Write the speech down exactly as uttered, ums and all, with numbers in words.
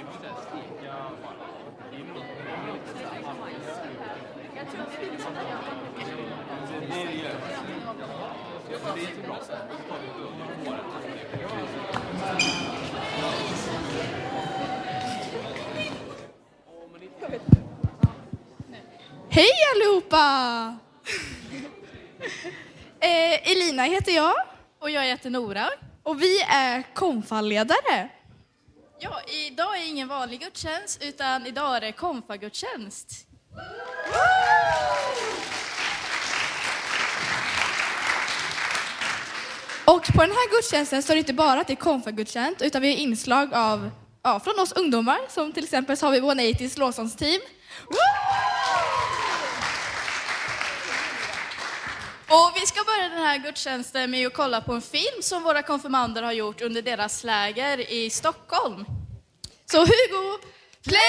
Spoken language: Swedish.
Hej allihopa! eh, Elina heter jag. Och jag heter Nora. Och vi är konfaledare. Ja, idag är ingen vanlig gudstjänst utan idag är det konfagudstjänst. Och på den här gudstjänsten står det inte bara att det är konfagudstjänst utan vi har inslag av, ja, från oss ungdomar. Som till exempel så har vi etthundraåttio lovsångsteam. Och vi ska börja den här gudstjänsten med att kolla på en film som våra konfirmander har gjort under deras läger i Stockholm. Så Hugo,